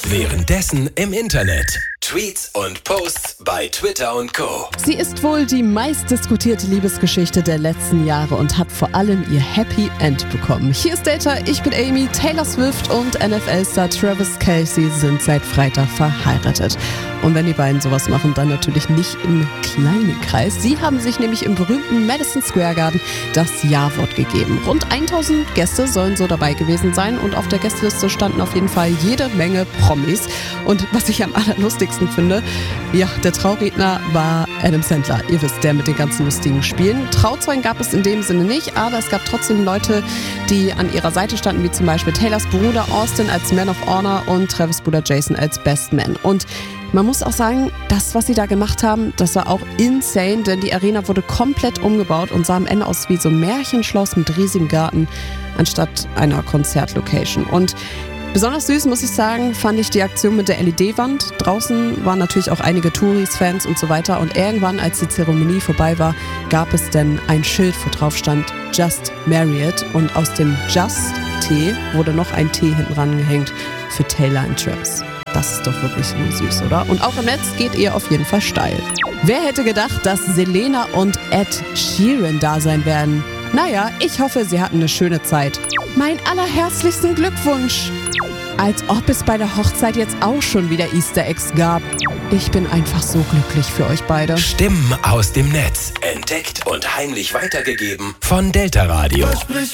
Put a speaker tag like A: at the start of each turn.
A: Währenddessen im Internet. Tweets und Posts bei Twitter und Co.
B: Sie ist wohl die meistdiskutierte Liebesgeschichte der letzten Jahre und hat vor allem ihr Happy End bekommen. Hier ist Data, ich bin Amy. Taylor Swift und NFL-Star Travis Kelce sind seit Freitag verheiratet. Und wenn die beiden sowas machen, dann natürlich nicht im kleinen Kreis. Sie haben sich nämlich im berühmten Madison Square Garden das Ja-Wort gegeben. Rund 1000 Gäste sollen so dabei gewesen sein und auf der Gästeliste standen auf jeden Fall jede Menge Promis. Und was ich am allerlustigsten finde, ja, der Trauredner war Adam Sandler. Ihr wisst, der mit den ganzen lustigen Spielen. Trauzeugen gab es in dem Sinne nicht, aber es gab trotzdem Leute, die an ihrer Seite standen, wie zum Beispiel Taylors Bruder Austin als Man of Honor und Travis' Bruder Jason als Best Man. Und man muss auch sagen, das, was sie da gemacht haben, das war auch insane, denn die Arena wurde komplett umgebaut und sah am Ende aus wie so ein Märchenschloss mit riesigem Garten anstatt einer Konzertlocation. Und besonders süß, muss ich sagen, fand ich die Aktion mit der LED-Wand. Draußen waren natürlich auch einige Touris-Fans und so weiter. Und irgendwann, als die Zeremonie vorbei war, gab es dann ein Schild, wo drauf stand Just Married. Und aus dem Just T wurde noch ein T hinten rangehängt für Taylor und Travis. Das ist doch wirklich nur süß, oder? Und auch im Netz geht ihr auf jeden Fall steil. Wer hätte gedacht, dass Selena und Ed Sheeran da sein werden? Naja, ich hoffe, sie hatten eine schöne Zeit. Mein allerherzlichsten Glückwunsch! Als ob es bei der Hochzeit jetzt auch schon wieder Easter Eggs gab. Ich bin einfach so glücklich für euch beide.
A: Stimmen aus dem Netz. Entdeckt und heimlich weitergegeben von Delta Radio.